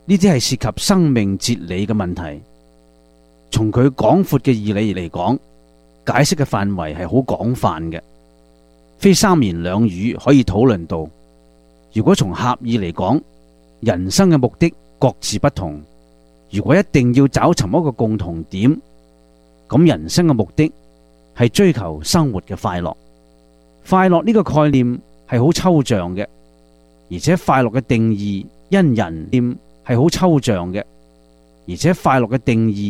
呢啲係涉及生命哲理嘅問題。從佢廣闊嘅義理嚟講，解釋嘅範圍係好廣泛嘅，非三言兩語可以討論到。如果從狹義嚟講，人生嘅目的各自不同。如果一定要找尋一個共同點，咁人生嘅目的係追求生活嘅快樂。快樂呢個概念係好抽象嘅，而且快樂嘅定義因人而異，係好抽象嘅，而且快樂嘅定義